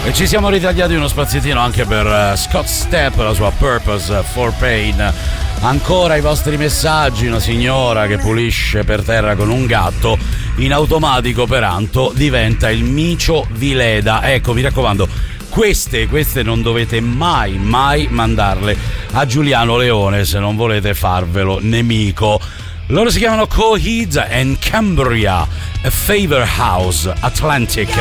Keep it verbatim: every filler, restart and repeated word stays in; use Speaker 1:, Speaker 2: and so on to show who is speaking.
Speaker 1: E ci siamo ritagliati uno spaziettino anche per uh, Scott Stapp, la sua Purpose for Pain. Ancora i vostri messaggi, una signora che pulisce per terra con un gatto, in automatico peraltro diventa il micio Vileda. Ecco, mi raccomando, queste, queste non dovete mai, mai mandarle a Giuliano Leone se non volete farvelo nemico. Loro si chiamano Coheed and Cambria, a Favor House Atlantic.